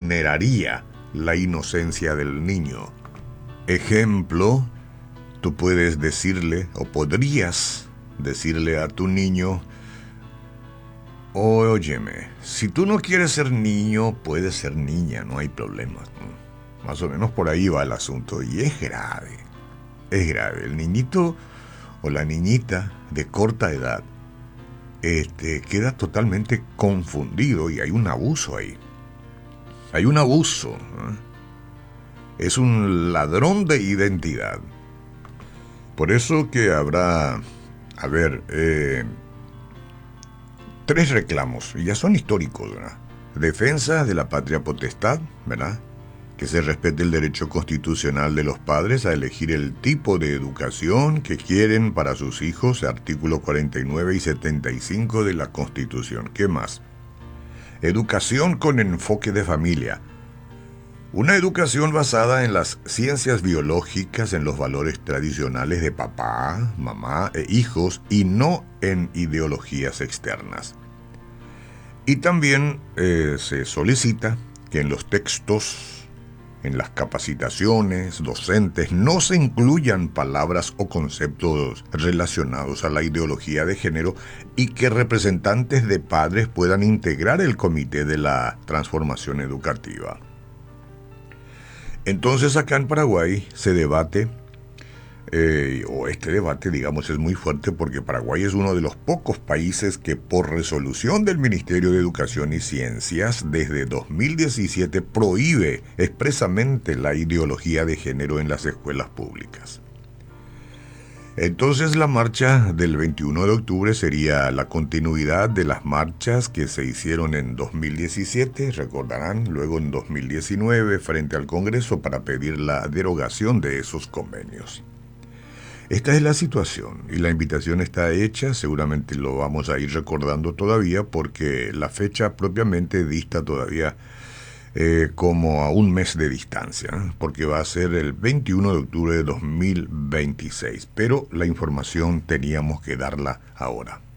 vulneraría la inocencia del niño. Ejemplo, tú puedes decirle, o podrías decirle a tu niño: óyeme, si tú no quieres ser niño, puedes ser niña, no hay problema. Más o menos por ahí va el asunto, y es grave. Es grave. El niñito o la niñita de corta edad queda totalmente confundido, y hay un abuso ahí. Hay un abuso, ¿eh? Es un ladrón de identidad. Por eso que habrá, tres reclamos, y ya son históricos, ¿verdad? Defensa de la patria potestad, ¿verdad? Que se respete el derecho constitucional de los padres a elegir el tipo de educación que quieren para sus hijos, artículos 49 y 75 de la Constitución. ¿Qué más? Educación con enfoque de familia. Una educación basada en las ciencias biológicas, en los valores tradicionales de papá, mamá e hijos, y no en ideologías externas. Y también se solicita que en los textos, en las capacitaciones docentes, no se incluyan palabras o conceptos relacionados a la ideología de género, y que representantes de padres puedan integrar el comité de la transformación educativa. Entonces acá en Paraguay se debate, o este debate, digamos, es muy fuerte, porque Paraguay es uno de los pocos países que, por resolución del Ministerio de Educación y Ciencias, desde 2017 prohíbe expresamente la ideología de género en las escuelas públicas. Entonces la marcha del 21 de octubre sería la continuidad de las marchas que se hicieron en 2017, recordarán, luego en 2019 frente al Congreso para pedir la derogación de esos convenios. Esta es la situación, y la invitación está hecha, seguramente lo vamos a ir recordando todavía, porque la fecha propiamente dista todavía como a un mes de distancia, porque va a ser el 21 de octubre de 2026, pero la información teníamos que darla ahora.